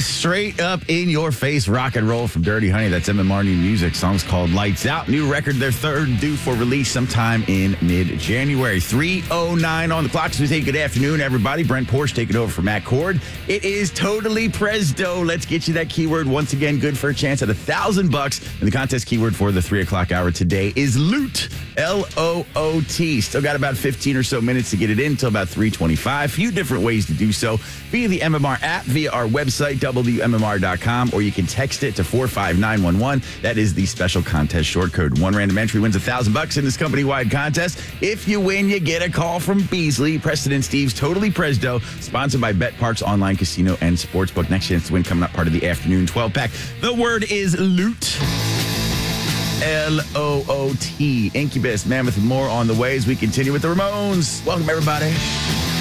straight up in your face rock and roll from Dirty Honey. That's MMR New Music. Song's called Lights Out. New record, their third, due for release sometime in mid-January. 3:09 on the clock. So we say good afternoon, everybody. Brent Porsche taking over for Matt Cord. It is totally Presdo. Let's get you that keyword once again. Good for a chance at $1,000. And the contest keyword for the 3 o'clock hour today is loot. L-O-O-T. Still got about 15 or so minutes to get it in until about 3:25. Few different ways to do so via the MMR app, via our website, WMMR.com, or you can text it to 45911. That is the special contest short code. One random entry wins $1,000 in this company-wide contest. If you win, you get a call from Beasley. Preston and Steve's Totally Presdo, sponsored by Bet Parks Online Casino and Sportsbook. Next chance to win coming up, part of the afternoon 12-pack. The word is loot. L-O-O-T. Incubus, Mammoth, and more on the way as we continue with the Ramones. Welcome, everybody.